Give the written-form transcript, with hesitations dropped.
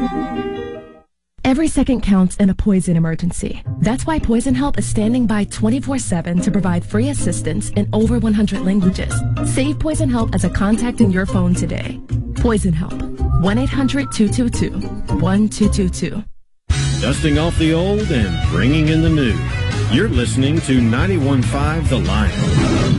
Every second counts in a poison emergency. That's why Poison Help is standing by 24/7 to provide free assistance in over 100 languages. Save Poison Help as a contact in your phone today. Poison Help. 1-800-222-1222. Dusting off the old and bringing in the new. You're listening to 91.5 The Lion.